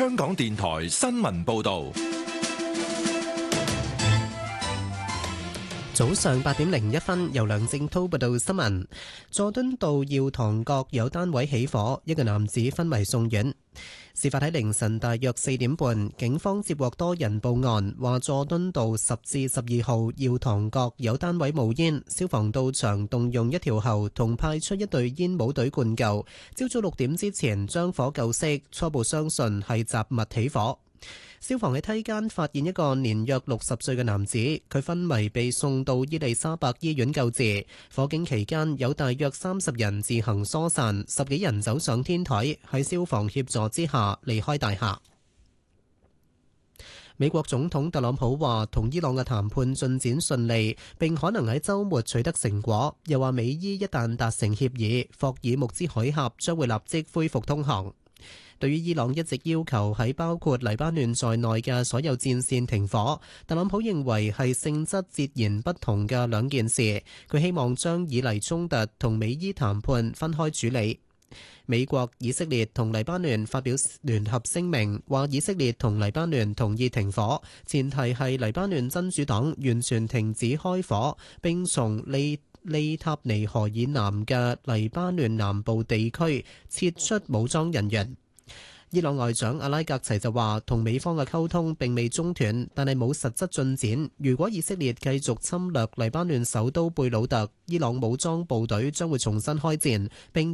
香港電台新聞報道。 早上8:01，由梁正滔報道新聞。佐敦道耀堂閣有單位起火，一個男子昏迷送院。事發喺凌晨大約4點半，警方接獲多人報案，話佐敦道10至12號耀堂閣有單位冒煙，消防到場動用一條喉同派出一隊煙霧隊灌救。朝早6點之前將火救熄，初步相信係雜物起火。消防喺梯間發現一個年約60歲嘅男子，佢昏迷被送到伊利沙伯醫院救治。火警期間有大約30人自行疏散，10幾人走上天台，喺消防協助之下離開大廈。美國總統特朗普話同伊朗嘅談判進展順利，並可能喺週末取得成果，又話美伊一旦達成協議，霍爾木茲海峽將會立即恢復通航。對於伊朗一直要求喺包括黎巴嫩在內嘅所有戰線停火，特朗普認為係性質截然不同嘅兩件事。佢希望將以黎衝突同美伊談判分開處理。美國、以色列同黎巴嫩發表聯合聲明，話以色列同黎巴嫩同意停火，前提係黎巴嫩真主黨完全停止開火，並從利塔尼河以南嘅黎巴嫩南部地區撤出武裝人員。伊朗外長阿拉格齊就話，同美方嘅溝通並未中斷，但係冇實質進展。如果以色列繼續侵略黎巴嫩首都貝魯特，伊朗武裝部隊將會重新開戰，並